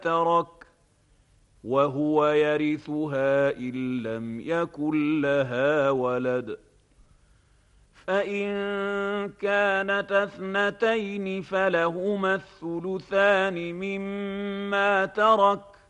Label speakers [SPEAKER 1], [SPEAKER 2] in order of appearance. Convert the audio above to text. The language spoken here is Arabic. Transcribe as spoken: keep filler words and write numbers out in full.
[SPEAKER 1] ترك وهو يرثها إن لم يكن لها ولد. فإن كانت اثنتين فلهما الثلثان مما ترك